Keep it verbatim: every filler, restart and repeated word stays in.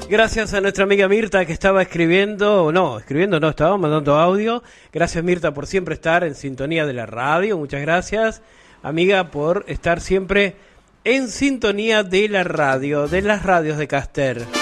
Gracias a nuestra amiga Mirta que estaba escribiendo, no, escribiendo no, estaba mandando audio. Gracias Mirta por siempre estar en sintonía de la radio, muchas gracias. Amiga, por estar siempre en sintonía de la radio, de las radios de Caster.